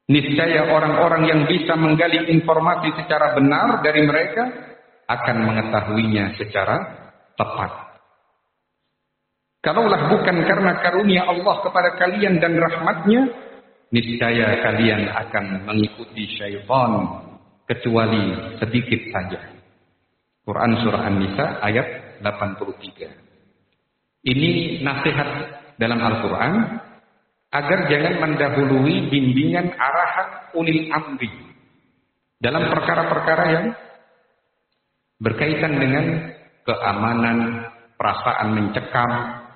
Niscaya orang-orang yang bisa menggali informasi secara benar dari mereka akan mengetahuinya secara tepat. Kalaulah bukan karena karunia Allah kepada kalian dan rahmatnya, niscaya kalian akan mengikuti syaitan kecuali sedikit saja. Quran Surah An-Nisa ayat 83. Ini nasihat dalam Al-Quran agar jangan mendahului bimbingan arahan ulil amri dalam perkara-perkara yang berkaitan dengan keamanan, perasaan mencekam,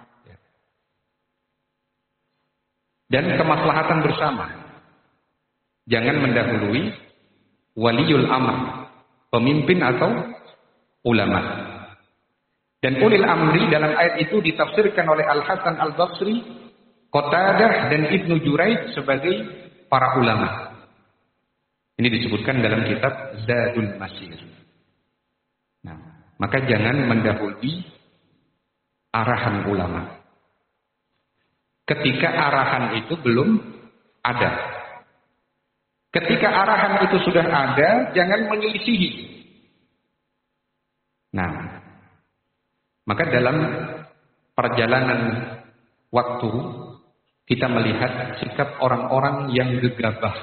dan kemaslahatan bersama. Jangan mendahului waliul amr, pemimpin atau ulama. Dan ulil amri dalam ayat itu ditafsirkan oleh Al-Hasan Al-Basri, Qatadah dan Ibnu Juraij sebagai para ulama. Ini disebutkan dalam kitab Zadul Masir. Nah, maka jangan mendahului arahan ulama ketika arahan itu belum ada. Ketika arahan itu sudah ada, jangan menyelisihi. Nah, maka dalam perjalanan waktu kita melihat sikap orang-orang yang gegabah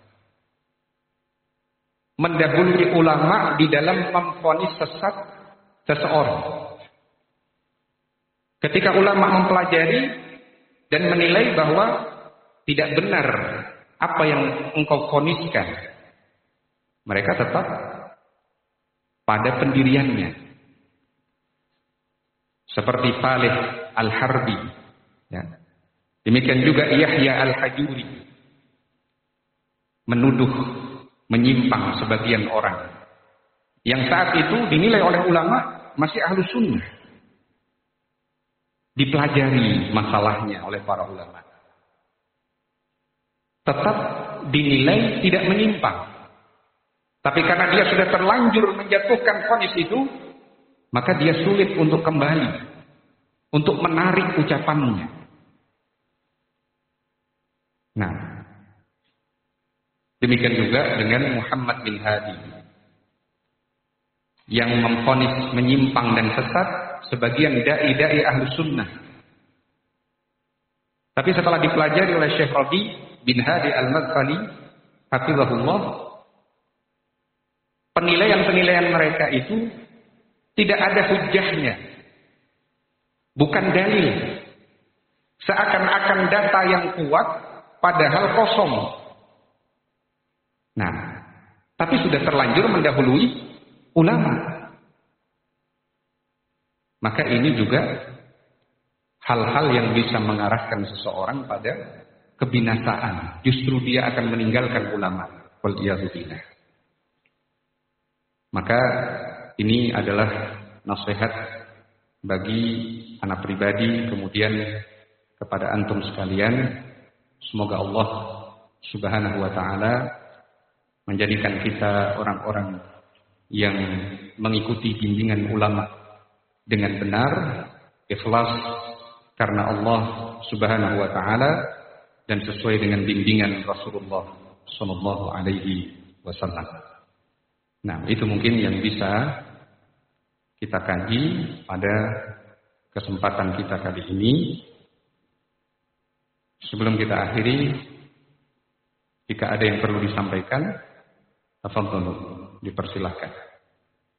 mendahului ulama di dalam memvonis sesat seseorang. Ketika ulama mempelajari dan menilai bahwa tidak benar apa yang engkau voniskan, mereka tetap pada pendiriannya. Seperti Salih Al-Harbi, ya. Demikian juga Yahya Al-Hajuri menuduh menyimpang sebagian orang yang saat itu dinilai oleh ulama masih Ahlus Sunnah. Dipelajari masalahnya oleh para ulama, tetap dinilai tidak menyimpang. Tapi karena dia sudah terlanjur menjatuhkan vonis itu, maka dia sulit untuk kembali, untuk menarik ucapannya. Nah, demikian juga dengan Muhammad bin Hadi yang memvonis menyimpang dan sesat sebagian dai-dai Ahlus Sunnah. Tapi setelah dipelajari oleh Syekh Rabi bin Hadi Al-Madkhali hafizahullah, penilaian-penilaian mereka itu tidak ada hujjahnya, bukan dalil. Seakan-akan data yang kuat padahal kosong. Nah, tapi sudah terlanjur mendahului ulama. Maka ini juga hal-hal yang bisa mengarahkan seseorang pada kebinasaan. Justru dia akan meninggalkan ulama. Waliyadzubillah. Maka ini adalah nasihat bagi anak pribadi, kemudian kepada antum sekalian. Semoga Allah Subhanahu wa ta'ala menjadikan kita orang-orang yang mengikuti bimbingan ulama dengan benar, ikhlas karena Allah Subhanahu wa ta'ala dan sesuai dengan bimbingan Rasulullah sallallahu alaihi wasallam. Nah, itu mungkin yang bisa kita kaji pada kesempatan kita kali ini. Sebelum kita akhiri, jika ada yang perlu disampaikan, tafadhol, dipersilahkan.